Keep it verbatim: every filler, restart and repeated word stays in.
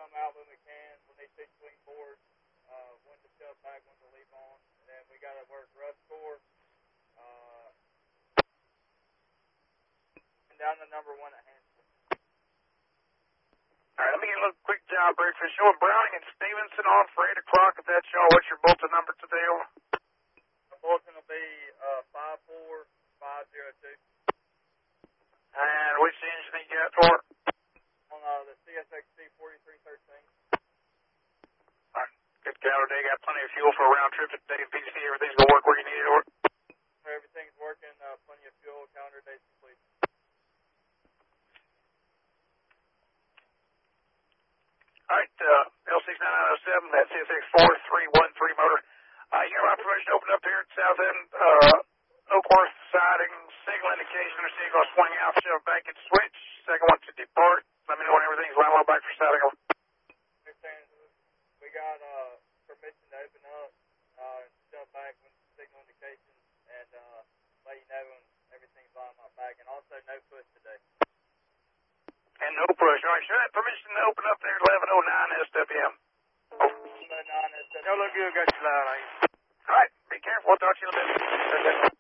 come out when we can. We need two swing boards, uh, one to shove back, one to leave on. And then we got to work rust core. Uh, and down to number one at Hansel. All right, let me get a little quick job briefing. Showing Browning and Stevenson on for eight o'clock. If that's y'all, what's your bulletin number today? The bulletin will be uh, five four five zero two. And which engine you got for? On uh, the C S X C forty-three thirteen. All right, good counter day. Got plenty of fuel for a round trip today. P C, everything's going to work where you need it to work. Everything's working, uh, plenty of fuel, calendar days complete. All right, uh, L six nine nine oh seven, that's C S X four three one three motor. Uh, you got my permission to open up here at South End, uh, Oakworth siding, signal indication, or see you going to swing out, shove back and switch. Second one to depart. Let me know when everything's line on back for siding. Understand, we got uh, permission to open up, uh, shove back with signal indication, and uh, let you know when everything's line on back, and also no push today. And no push. All right, sure that permission to open up there at eleven oh nine S W M. eleven oh nine S W M. Y'all look good, got you loud, ain't you? All right, be careful. I'll talk to you in a bit.